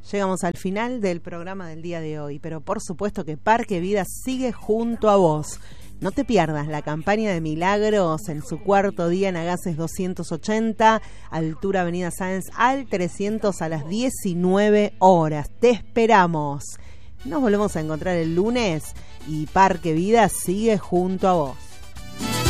Llegamos al final del programa del día de hoy, pero por supuesto que Parque Vida sigue junto a vos. No te pierdas la campaña de Milagros en su cuarto día en Agaces 280, altura Avenida Sáenz al 300 a las 19 horas. Te esperamos. Nos volvemos a encontrar el lunes y Parque Vida sigue junto a vos.